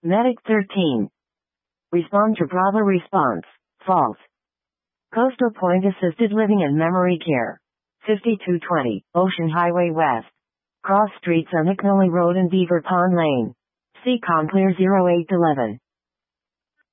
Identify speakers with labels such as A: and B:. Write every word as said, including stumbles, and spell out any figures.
A: Medic thirteen. Respond to Bravo response. False. Coastal Point Assisted Living and Memory Care. fifty-two twenty, Ocean Highway West. Cross Streets on McNally Road and Beaver Pond Lane. C COM Clear zero eight eleven.